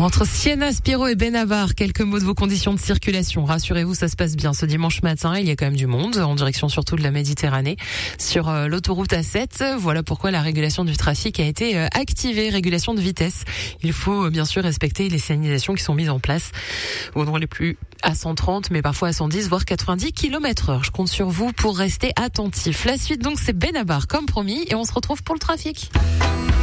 Entre Siena, Spiro et Benabar, quelques mots de vos conditions de circulation. Rassurez-vous, ça se passe bien. Ce dimanche matin, il y a quand même du monde, en direction surtout de la Méditerranée, sur l'autoroute A7. Voilà pourquoi la régulation du trafic a été activée, régulation de vitesse. Il faut bien sûr respecter les signalisations qui sont mises en place. Vous n'aurez plus à 130, mais parfois à 110, voire 90 km/h. Je compte sur vous pour rester attentif. La suite donc, c'est Benabar, comme promis, et on se retrouve pour le trafic.